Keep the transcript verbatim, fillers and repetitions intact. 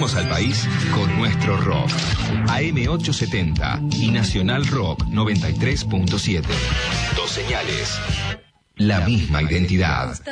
Unimos al país con nuestro rock. A M ochocientos setenta y Nacional Rock noventa y tres punto siete. Dos señales. La misma identidad.